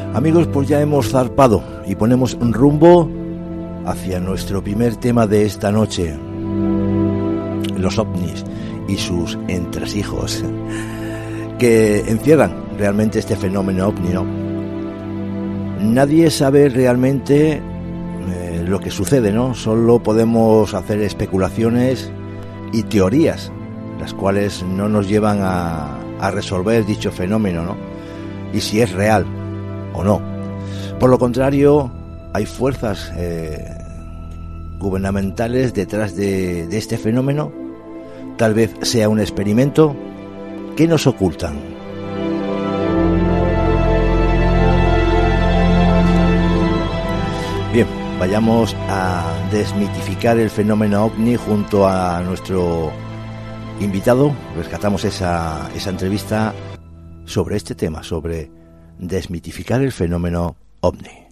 Amigos, pues ya hemos zarpado y ponemos un rumbo hacia nuestro primer tema de esta noche: los ovnis y sus entresijos que encierran realmente este fenómeno ovni, ¿no? Nadie sabe realmente lo que sucede, ¿no? Solo podemos hacer especulaciones y teorías, las cuales no nos llevan a resolver dicho fenómeno, ¿no? Y si es real o no. Por lo contrario, hay fuerzas gubernamentales detrás de este fenómeno. Tal vez sea un experimento. ¿Qué nos ocultan? Bien, vayamos a desmitificar el fenómeno ovni junto a nuestro invitado. Rescatamos esa entrevista sobre este tema, sobre desmitificar el fenómeno ovni.